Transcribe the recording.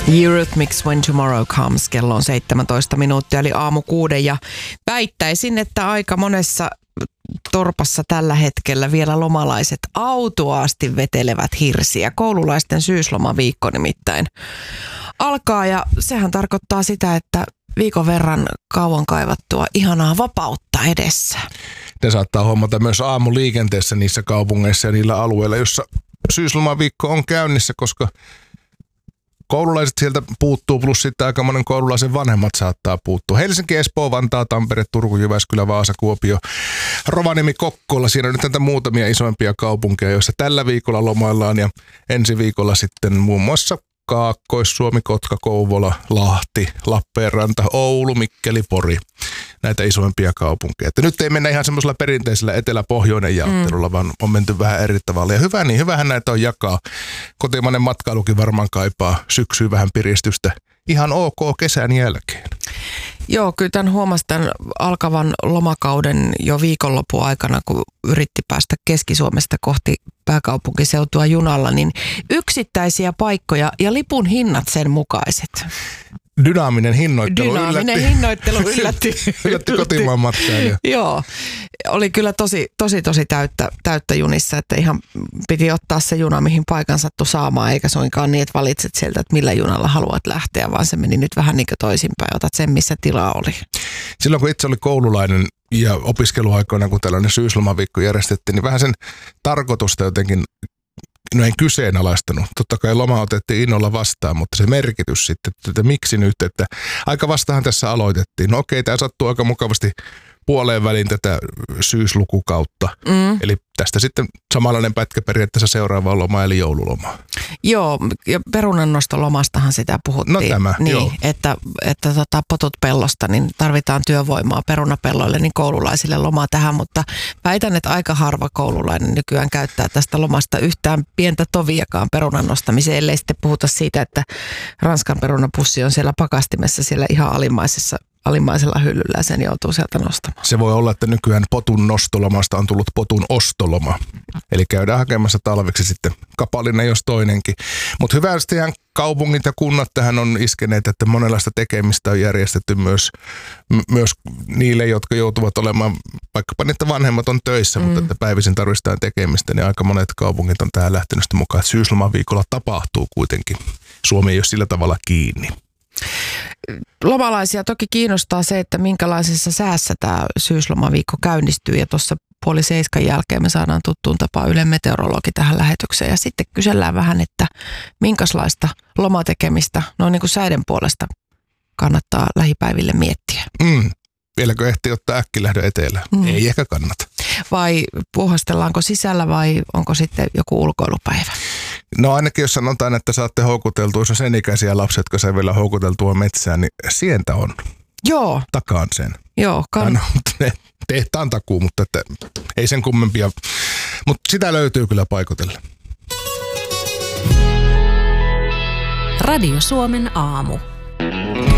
Eurythmics When Tomorrow Comes, kello on 17 minuuttia, eli aamu 6, ja väittäisin, että aika monessa torpassa tällä hetkellä vielä lomalaiset autuaasti vetelevät hirsiä. Koululaisten syyslomaviikko nimittäin alkaa, ja sehän tarkoittaa sitä, että viikon verran kauan kaivattua ihanaa vapautta edessä. Ne saattaa huomata myös aamuliikenteessä niissä kaupungeissa ja niillä alueilla, jossa syyslomaviikko on käynnissä, koska koululaiset sieltä puuttuu, plus sitten aika monen koululaisen vanhemmat saattaa puuttua. Helsinki, Espoo, Vantaa, Tampere, Turku, Jyväskylä, Vaasa, Kuopio, Rovaniemi, Kokkola. Siinä on nyt näitä muutamia isompia kaupunkeja, joissa tällä viikolla lomaillaan, ja ensi viikolla sitten muun muassa Kaakkois-Suomi, Kotka, Kouvola, Lahti, Lappeenranta, Oulu, Mikkeli, Pori. Näitä isoimpia kaupunkeja. Että nyt ei mennä ihan semmoisella perinteisellä etelä-pohjoinen jaottelulla, vaan on menty vähän eri tavalla. Ja hyvä niin, hyvähän näitä on jakaa. Kotimainen matkailukin varmaan kaipaa syksyyn vähän piristystä ihan ok kesän jälkeen. Joo, kyllä tämän huomasi tämän alkavan lomakauden jo viikonlopun aikana, kun yritti päästä Keski-Suomesta kohti pääkaupunkiseutua junalla, niin yksittäisiä paikkoja ja lipun hinnat sen mukaiset. Dynaaminen hinnoittelu yllätti kotimaan matkailija. Joo, oli kyllä tosi täyttä junissa, että ihan piti ottaa se juna, mihin paikan sattui saamaan, eikä suinkaan niin, että valitset sieltä, että millä junalla haluat lähteä, vaan se meni nyt vähän niin kuin toisinpäin, otat sen, missä tilaa oli. Silloin kun itse oli koululainen ja opiskeluaikoina, kun tällainen syyslomaviikko järjestettiin, niin vähän sen tarkoitusta jotenkin en kyseenalaistanut. Totta kai loma otettiin innolla vastaan, mutta se merkitys sitten, että miksi nyt, että aika vastahan tässä aloitettiin. No okei, tämä sattuu aika mukavasti puoleen väliin tätä syyslukukautta. Eli tästä sitten samanlainen pätkä periaatteessa seuraavaan lomaan, eli joululomaan. Joo, ja perunannostolomastahan sitä puhuttiin. No tämä, niin, joo. Että potut pellosta, niin tarvitaan työvoimaa perunapelloille, niin koululaisille lomaa tähän, mutta väitän, että aika harva koululainen nykyään käyttää tästä lomasta yhtään pientä toviakaan perunan nostamiseen, ellei sitten puhuta siitä, että Ranskan perunapussi on siellä pakastimessa siellä ihan alimmaisella hyllyllä ja sen joutuu sieltä nostamaan. Se voi olla, että nykyään potun nostolomasta on tullut potun ostoloma. Eli käydään hakemassa talveksi sitten kapallinen jos toinenkin. Mutta hyvästihän kaupungit ja kunnat tähän on iskeneet, että monenlaista tekemistä on järjestetty myös niille, jotka joutuvat olemaan, vaikkapa niitä vanhemmat on töissä, mutta että päivisin tarvitstaan tekemistä, niin aika monet kaupungit on tähän lähtenyt mukaan, että syyslomaviikolla tapahtuu kuitenkin. Suomi ei ole sillä tavalla kiinni. Lomalaisia toki kiinnostaa se, että minkälaisessa säässä tämä syyslomaviikko käynnistyy, ja tuossa 6:30 jälkeen me saadaan tuttuun tapaan Ylen meteorologi tähän lähetykseen, ja sitten kysellään vähän, että minkälaista lomatekemistä noin niin kuin säiden puolesta kannattaa lähipäiville miettiä. Vieläkö ehtii ottaa äkkilähdön etelään? Ei ehkä kannata. Vai puuhastellaanko sisällä vai onko sitten joku ulkoilupäivä? No ainakin jos sanotaan, että saatte houkuteltua, jos on sen ikäisiä lapset, jotka saa vielä houkuteltua metsään, niin sientä on. Joo. Takaan sen. Joo. Tehtaan takuu, mutta että ei sen kummempia. Mutta sitä löytyy kyllä paikotella. Radio Suomen aamu.